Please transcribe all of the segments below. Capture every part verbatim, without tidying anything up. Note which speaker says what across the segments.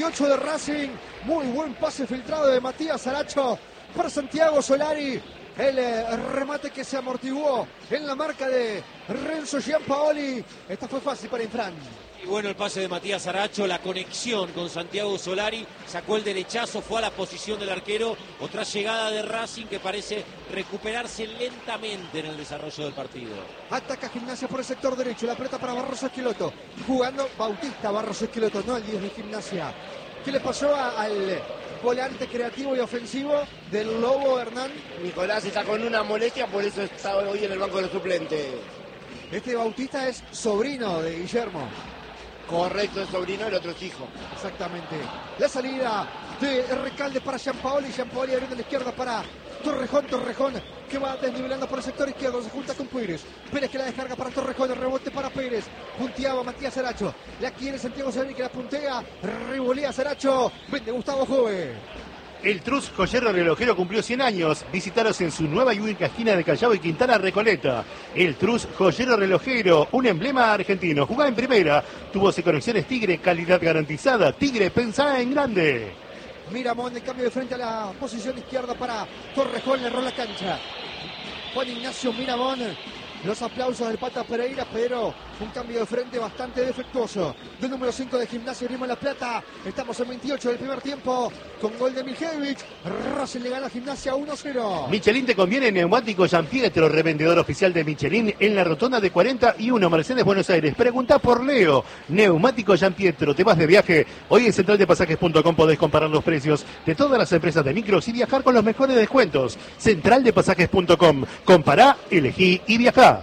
Speaker 1: ocho de Racing, muy buen pase filtrado de Matías Saracho para Santiago Solari. El eh, remate que se amortiguó en la marca de Renzo Giampaoli. Esta fue fácil para Infran.
Speaker 2: Y bueno, el pase de Matías Saracho, la conexión con Santiago Solari, sacó el derechazo, fue a la posición del arquero. Otra llegada de Racing que parece recuperarse lentamente en el desarrollo del partido.
Speaker 1: Ataca Gimnasia por el sector derecho, la pelota para Barros Esqueloto. Jugando Bautista Barros Esqueloto, no el diez de Gimnasia. ¿Qué le pasó a, al volante creativo y ofensivo del Lobo Hernán?
Speaker 3: Nicolás está con una molestia, por eso está hoy en el banco de los suplentes.
Speaker 1: Este Bautista es sobrino de Guillermo.
Speaker 3: Correcto, es sobrino, el otro es hijo.
Speaker 1: Exactamente. La salida de Recalde para Giampaoli. Giampaoli abriendo la izquierda para Torrejón. Torrejón que va desnivelando por el sector izquierdo. Se junta con Pérez. Pérez que la descarga para Torrejón. El rebote para Pérez. Punteaba Matías Saracho. La quiere Santiago Solari que la puntea. Revolea Saracho. Vende Gustavo Jove.
Speaker 4: El Trus Joyero Relojero cumplió cien años. Visítalos en su nueva y única esquina de Callao y Quintana Recoleta. El Trus Joyero Relojero, un emblema argentino. Jugá en primera. Tubos y conexiones Tigre, calidad garantizada. Tigre, pensá en grande.
Speaker 1: Miramón de cambio de frente a la posición izquierda para Torrejón. Le erró la cancha. Juan Ignacio Miramón. Los aplausos del Pata Pereira, pero un cambio de frente bastante defectuoso. Del número cinco de Gimnasia Grima La Plata. Estamos en veintiocho del primer tiempo con gol de Miljevich. Racing le gana a Gimnasia uno cero.
Speaker 4: Michelin te conviene neumático Gianpietro, revendedor oficial de Michelin en la rotonda de cuarenta y uno, Mercedes, Buenos Aires. Pregunta por Leo. Neumático Gianpietro, ¿te vas de viaje? Hoy en central de pasajes punto com podés comparar los precios de todas las empresas de micros y viajar con los mejores descuentos. central de pasajes punto com. Compará, elegí y viajá.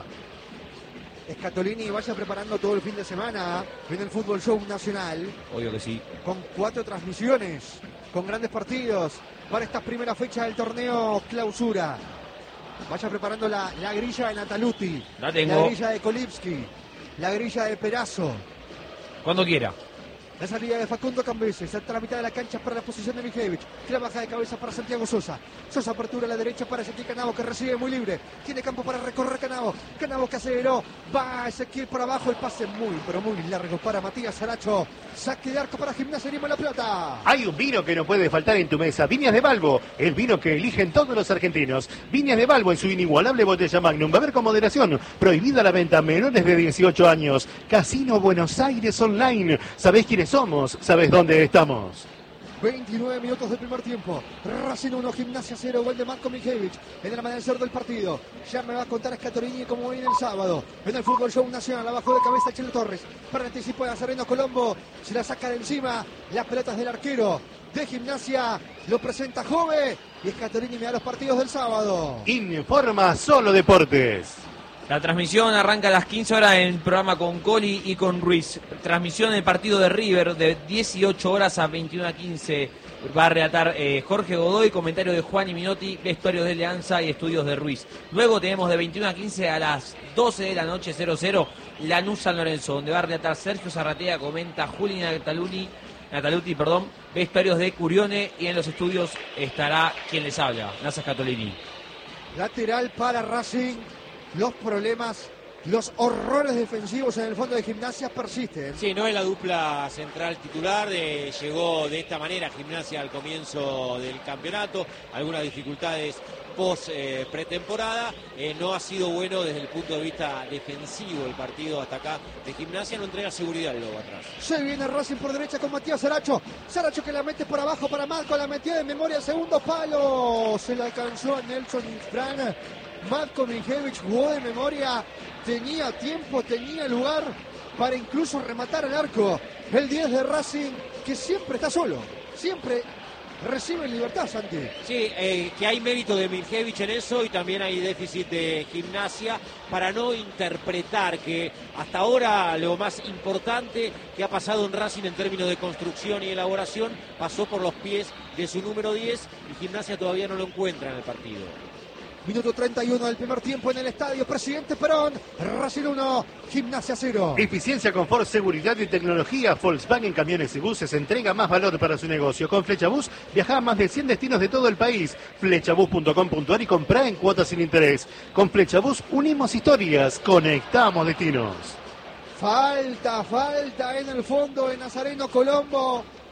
Speaker 1: Scatolini vaya preparando todo el fin de semana en el Fútbol Show Nacional.
Speaker 5: Obvio que sí.
Speaker 1: Con cuatro transmisiones, con grandes partidos para esta primera fecha del torneo Clausura. Vaya preparando la, la grilla de Nataluti,
Speaker 5: La tengo.
Speaker 1: la grilla de Kolipski, la grilla de Perazo.
Speaker 5: Cuando quiera.
Speaker 1: La salida de Facundo Cambeses, hasta la mitad de la cancha para la posición de Miljevich. La baja de cabeza para Santiago Sosa. Sosa apertura a la derecha para Ezequiel Canavo, que recibe muy libre. Tiene campo para recorrer Canavo. Canavo que aceleró. Va Ezequiel por abajo. El pase muy, pero muy largo para Matías Saracho. Saque de arco para Gimnasia Grima La Plata.
Speaker 4: Hay un vino que no puede faltar en tu mesa. Viñas de Balbo, el vino que eligen todos los argentinos. Viñas de Balbo en su inigualable botella Magnum. Beber con moderación. Prohibida la venta a menores de dieciocho años. Casino Buenos Aires Online. ¿Sabés quiénes somos? ¿Sabés dónde estamos?
Speaker 1: veintinueve minutos del primer tiempo. Racing uno, Gimnasia cero. Gol de Marco Miljevich en el amanecer del partido. Ya me va a contar Scatolini como viene el sábado en el Fútbol Show Nacional. Abajo de cabeza Chelo Torres para el anticipo de Nazareno Colombo. Se la saca de encima. Las pelotas del arquero de Gimnasia. Lo presenta Jove. Y Scatolini me da los partidos del sábado.
Speaker 4: Informa Solo Deportes.
Speaker 5: La transmisión arranca a las quince horas en el programa con Coli y con Ruiz. Transmisión del partido de River de dieciocho horas a veintiuno a quince. Va a relatar eh, Jorge Godoy, comentario de Juan y Minotti, vestuarios de Leanza y estudios de Ruiz. Luego tenemos de veintiuno a quince a las doce de la noche, cero cero, Lanús San Lorenzo, donde va a relatar Sergio Zarratea, comenta Juli Nataluni, Nataluti, perdón, vestuarios de Curione, y en los estudios estará quien les habla, Nasa Scatolini.
Speaker 1: Lateral para Racing. Los problemas, los horrores defensivos en el fondo de Gimnasia persisten.
Speaker 2: Sí, no es la dupla central titular, de, llegó de esta manera Gimnasia al comienzo del campeonato, algunas dificultades post eh, pretemporada, eh, no ha sido bueno desde el punto de vista defensivo el partido hasta acá de Gimnasia, no entrega seguridad el lobo atrás.
Speaker 1: Se viene Racing por derecha con Matías Saracho, Saracho que la mete por abajo para Marco, la metió de memoria al segundo palo, se la alcanzó a Nelson Infran. Marco Miljevich jugó de memoria, tenía tiempo, tenía lugar para incluso rematar el arco. El diez de Racing, que siempre está solo, siempre recibe en libertad, Santi.
Speaker 2: Sí, eh, que hay mérito de Miljevich en eso, y también hay déficit de Gimnasia para no interpretar que hasta ahora lo más importante que ha pasado en Racing en términos de construcción y elaboración pasó por los pies de su número diez, y Gimnasia todavía no lo encuentra en el partido.
Speaker 1: Minuto treinta y uno del primer tiempo en el estadio Presidente Perón. Racing uno, Gimnasia cero.
Speaker 4: Eficiencia, confort, seguridad y tecnología. Volkswagen Camiones y Buses entrega más valor para su negocio. Con Flechabús viaja a más de cien destinos de todo el país. Flechabús punto com punto ar y comprá en cuotas sin interés. Con Flechabús unimos historias, conectamos destinos.
Speaker 1: Falta, falta en el fondo de Nazareno Colombo.